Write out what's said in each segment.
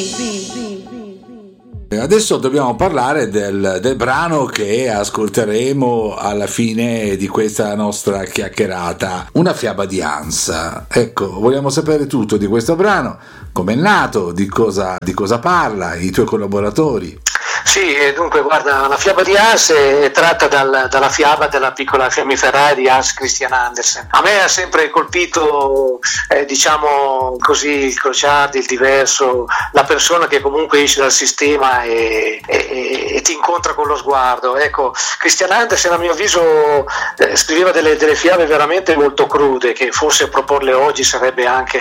Adesso dobbiamo parlare del brano che ascolteremo alla fine di questa nostra chiacchierata, Una fiaba di Hans. Ecco, vogliamo sapere tutto di questo brano, come è nato, di cosa parla, i tuoi collaboratori. Sì, dunque guarda, la fiaba di Hans è tratta dalla fiaba della piccola fiammiferaia di Hans Christian Andersen. A me ha sempre colpito, diciamo così, il crociardi, il diverso, la persona che comunque esce dal sistema e ti incontra con lo sguardo. Ecco, Christian Andersen a mio avviso scriveva delle fiabe veramente molto crude, che forse proporle oggi sarebbe anche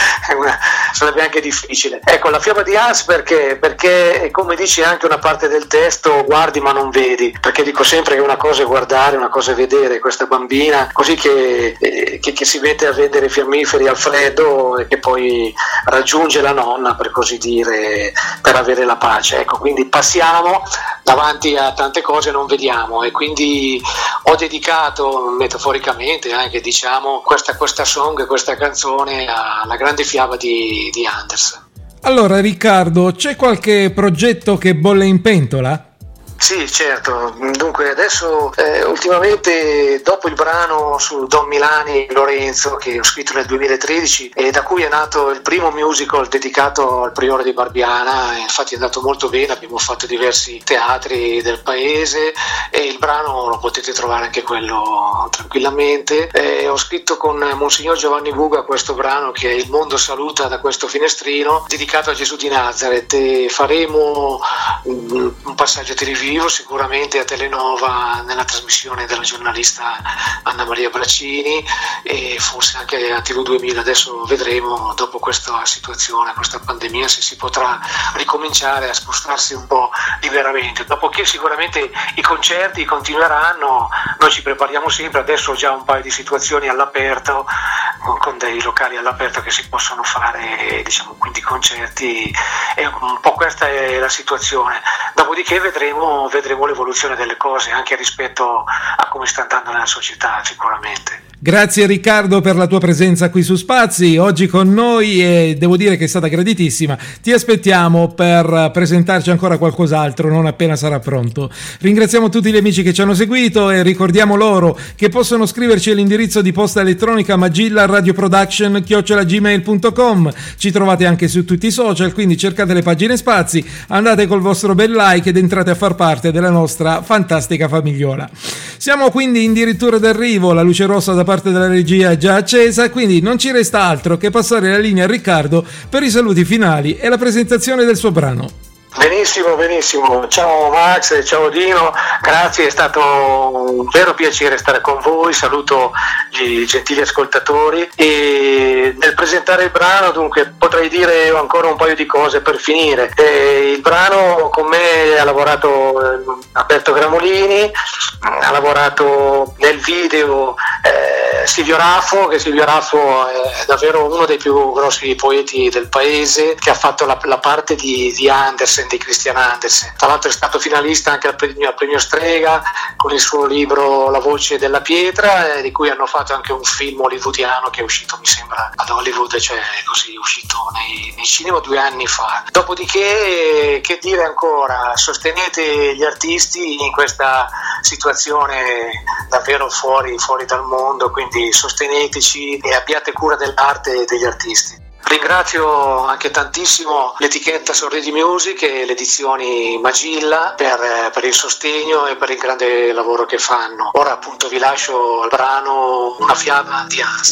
difficile. Ecco, la fiaba di Hans perché come dice anche una parte del testo, guardi ma non vedi, perché dico sempre che una cosa è guardare, una cosa è vedere questa bambina così che si mette a vendere fiammiferi al freddo e che poi raggiunge la nonna, per così dire, per avere la pace. Ecco, quindi passiamo davanti a tante cose e non vediamo, e quindi ho dedicato metaforicamente anche, diciamo, questa song, questa canzone alla grande fiaba di Andersen. Allora Riccardo, c'è qualche progetto che bolle in pentola? Sì, certo. Dunque adesso ultimamente, dopo il brano su Don Milani Lorenzo che ho scritto nel 2013 e da cui è nato il primo musical dedicato al priore di Barbiana, infatti è andato molto bene, abbiamo fatto diversi teatri del paese e il brano lo potete trovare anche quello tranquillamente. Ho scritto con Monsignor Giovanni Buga questo brano che è Il mondo saluta da questo finestrino, dedicato a Gesù di Nazareth, e faremo un passaggio televisivo sicuramente a Telenova nella trasmissione della giornalista Anna Maria Braccini e forse anche a TV2000. Adesso vedremo, dopo questa situazione, questa pandemia, se si potrà ricominciare a spostarsi un po' liberamente. Dopodiché sicuramente i concerti continueranno, noi ci prepariamo sempre, adesso ho già un paio di situazioni all'aperto, con dei locali all'aperto che si possono fare, diciamo, quindi concerti, e un po' questa è la situazione. Dopodiché vedremo l'evoluzione delle cose anche rispetto a come sta andando nella società, sicuramente. Grazie Riccardo per la tua presenza qui su Spazi oggi con noi, e devo dire che è stata graditissima. Ti aspettiamo per presentarci ancora qualcos'altro non appena sarà pronto. Ringraziamo tutti gli amici che ci hanno seguito e ricordiamo loro che possono scriverci all'indirizzo di posta elettronica magilla.radioproduction@gmail.com. Ci trovate anche su tutti i social, quindi cercate le pagine Spazi, andate col vostro bel like ed entrate a far parte della nostra fantastica famigliola. Siamo quindi addirittura d'arrivo, la luce rossa da parte della regia è già accesa, quindi non ci resta altro che passare la linea a Riccardo per i saluti finali e la presentazione del suo brano. Benissimo, ciao Max e ciao Dino, grazie, è stato un vero piacere stare con voi, saluto i gentili ascoltatori, e nel presentare il brano dunque potrei dire ancora un paio di cose per finire. Il brano con me ha lavorato Alberto Gramolini, ha lavorato nel video Silvio Raffo, che Silvio Raffo è davvero uno dei più grossi poeti del paese, che ha fatto la parte di Andersen, di Christian Andersen. Tra l'altro è stato finalista anche al premio Strega con il suo libro La voce della pietra, di cui hanno fatto anche un film hollywoodiano che è uscito, mi sembra, ad Hollywood, cioè così, uscito nei cinema 2 anni fa. Dopodiché, che dire ancora, sostenete gli artisti in questa situazione davvero fuori dal mondo, quindi sosteneteci e abbiate cura dell'arte e degli artisti. Ringrazio anche tantissimo l'etichetta Sorridi Music e le edizioni Magilla per il sostegno e per il grande lavoro che fanno. Ora appunto vi lascio il brano Una fiaba di Hans.